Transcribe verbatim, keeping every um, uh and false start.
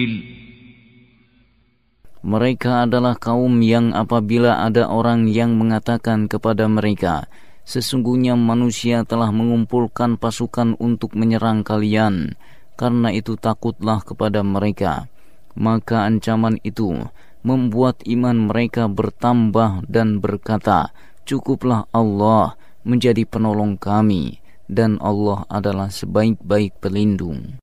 Mereka adalah kaum yang apabila ada orang yang mengatakan kepada mereka, sesungguhnya manusia telah mengumpulkan pasukan untuk menyerang kalian, karena itu takutlah kepada mereka. Maka ancaman itu membuat iman mereka bertambah dan berkata, cukuplah Allah menjadi penolong kami, dan Allah adalah sebaik-baik pelindung.